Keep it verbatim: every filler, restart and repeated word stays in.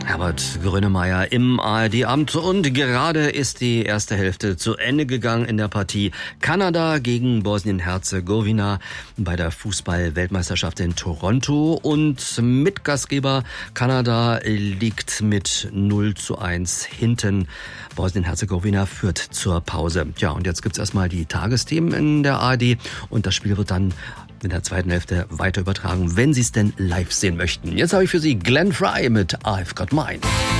Herbert Grönemeyer im A R D-Amt und gerade ist die erste Hälfte zu Ende gegangen in der Partie Kanada gegen Bosnien-Herzegowina bei der Fußball-Weltmeisterschaft in Toronto und Mitgastgeber Kanada liegt mit null zu eins hinten. Bosnien-Herzegowina führt zur Pause. Ja, und jetzt gibt's erstmal die Tagesthemen in der A R D und das Spiel wird dann in der zweiten Hälfte weiter übertragen, wenn Sie es denn live sehen möchten. Jetzt habe ich für Sie Glenn Frey mit I've Got Mine.